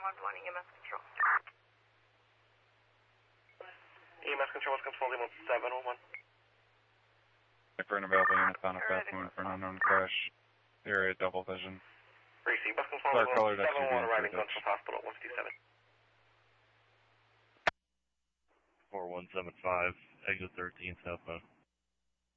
911 EMS control. EMS control is controlling 711. For an available unit found a fast moving for an unknown crash. Area double vision. Receive bus control 711 arriving Gunsmith Hospital at 157. 4175, exit 13 southbound.